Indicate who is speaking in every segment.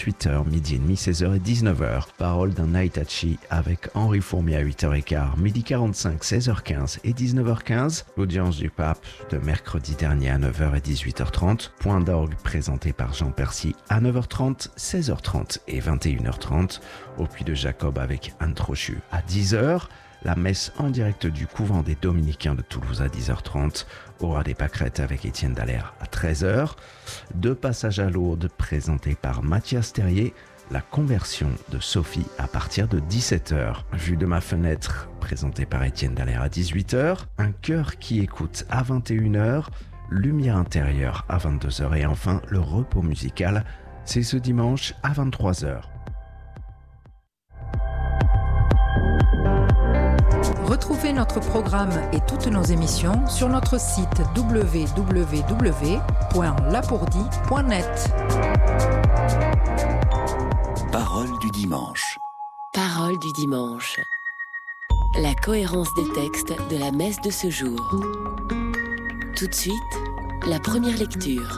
Speaker 1: 8h, midi et demi, 16h et 19h. Parole d'un Aitachi avec Henri Fourmier à 8h15, midi 45, 16h15 et 19h15. L'audience du pape de mercredi dernier à 9h et 18h30. Point d'orgue présenté par Jean Percy à 9h30, 16h30 et 21h30. Au Puy de Jacob avec Anne Trochu à 10h. La messe en direct du couvent des Dominicains de Toulouse à 10h30, Aura des Pâquerettes avec Étienne Dallaire à 13h, Deux passages à Lourdes présentés par Mathias Terrier, la conversion de Sophie à partir de 17h, Vue de ma fenêtre présenté par Étienne Dallaire à 18h, Un cœur qui écoute à 21h, Lumière intérieure à 22h et enfin le repos musical, c'est ce dimanche à 23h.
Speaker 2: Retrouvez notre programme et toutes nos émissions sur notre site www.lapourdie.net.
Speaker 3: Parole du dimanche.
Speaker 4: Parole du dimanche. La cohérence des textes de la messe de ce jour. Tout de suite, la première lecture.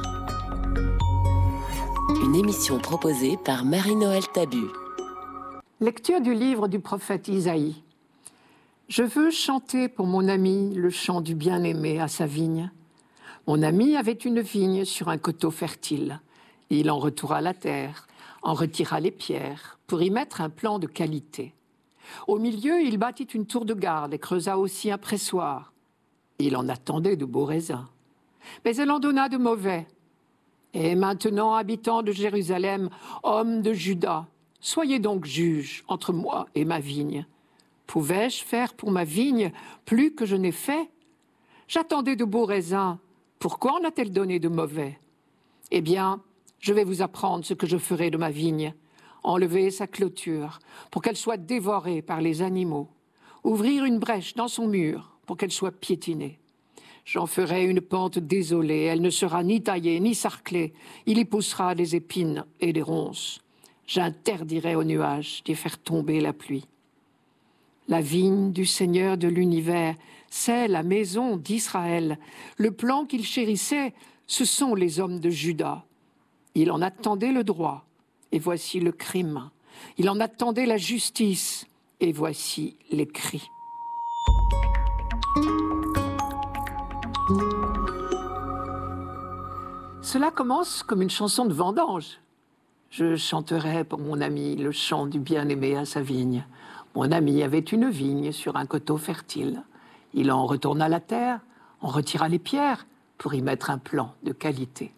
Speaker 4: Une émission proposée par Marie-Noël Tabu.
Speaker 5: Lecture du livre du prophète Isaïe. Je veux chanter pour mon ami le chant du bien-aimé à sa vigne. Mon ami avait une vigne sur un coteau fertile. Il en retourna la terre, en retira les pierres, pour y mettre un plan de qualité. Au milieu, il bâtit une tour de garde et creusa aussi un pressoir. Il en attendait de beaux raisins. Mais elle en donna de mauvais. Et maintenant, habitants de Jérusalem, hommes de Juda, soyez donc juges entre moi et ma vigne. Pouvais-je faire pour ma vigne plus que je n'ai fait? J'attendais de beaux raisins. Pourquoi en a-t-elle donné de mauvais? Eh bien, je vais vous apprendre ce que je ferai de ma vigne. Enlever sa clôture pour qu'elle soit dévorée par les animaux. Ouvrir une brèche dans son mur pour qu'elle soit piétinée. J'en ferai une pente désolée. Elle ne sera ni taillée ni sarclée. Il y poussera des épines et des ronces. J'interdirai aux nuages d'y faire tomber la pluie. La vigne du Seigneur de l'univers, c'est la maison d'Israël. Le plan qu'il chérissait, ce sont les hommes de Juda. Il en attendait le droit, et voici le crime. Il en attendait la justice, et voici les cris. Cela commence comme une chanson de vendange. Je chanterai pour mon ami le chant du bien-aimé à sa vigne. Mon ami avait une vigne sur un coteau fertile. Il en retourna la terre, en retira les pierres pour y mettre un plan de qualité.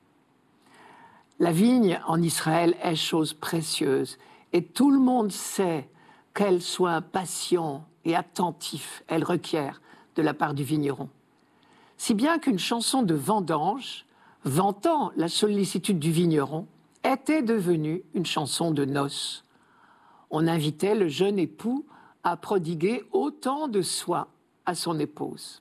Speaker 5: La vigne en Israël est chose précieuse et tout le monde sait quel soin patient et attentif elle requiert de la part du vigneron. Si bien qu'une chanson de vendange, vantant la sollicitude du vigneron, était devenue une chanson de noces. On invitait le jeune époux à prodiguer autant de soins à son épouse.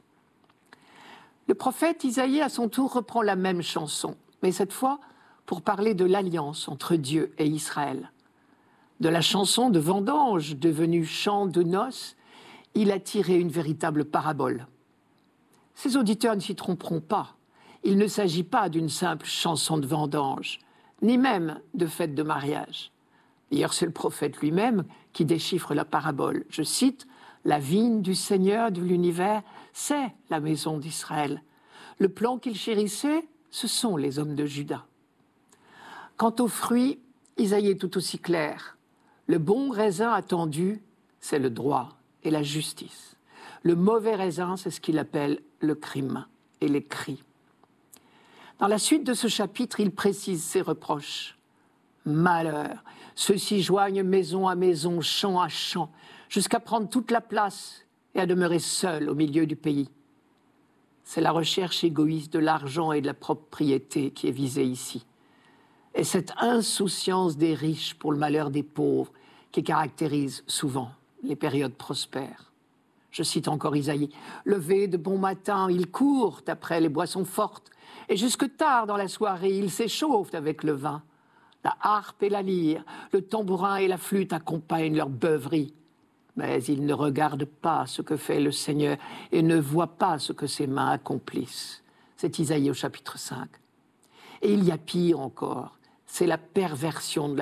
Speaker 5: Le prophète Isaïe, à son tour, reprend la même chanson, mais cette fois pour parler de l'alliance entre Dieu et Israël. De la chanson de vendange devenue chant de noces, il a tiré une véritable parabole. Ses auditeurs ne s'y tromperont pas. Il ne s'agit pas d'une simple chanson de vendange, ni même de fête de mariage. D'ailleurs, c'est le prophète lui-même qui déchiffre la parabole. Je cite, « La vigne du Seigneur de l'univers, c'est la maison d'Israël. Le plan qu'il chérissait, ce sont les hommes de Juda. » Quant aux fruits, Isaïe est tout aussi clair. Le bon raisin attendu, c'est le droit et la justice. Le mauvais raisin, c'est ce qu'il appelle le crime et les cris. Dans la suite de ce chapitre, il précise ses reproches. Malheur, ceux-ci joignent maison à maison, champ à champ, jusqu'à prendre toute la place et à demeurer seuls au milieu du pays. C'est la recherche égoïste de l'argent et de la propriété qui est visée ici. Et cette insouciance des riches pour le malheur des pauvres qui caractérise souvent les périodes prospères. Je cite encore Isaïe, « Levé de bon matin, ils courent après les boissons fortes, et jusque tard dans la soirée, ils s'échauffent avec le vin. La harpe et la lyre, le tambourin et la flûte accompagnent leur beuverie. Mais ils ne regardent pas ce que fait le Seigneur et ne voient pas ce que ses mains accomplissent. » C'est Isaïe au chapitre 5. Et il y a pire encore. c'est la perversion de